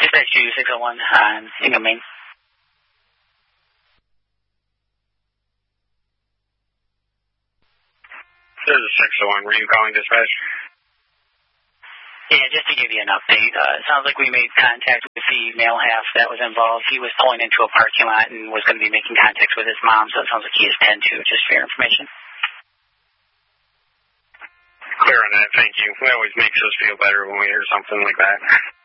Dispatch 2601 on Ingham, Maine. This is 601. Were you calling dispatch? Yeah, just to give you an update, it sounds like we made contact with the male half that was involved. He was pulling into a parking lot and was going to be making contacts with his mom, so it sounds like he is 10-2, just for your information. Clear on that, thank you. It always makes us feel better when we hear something like that.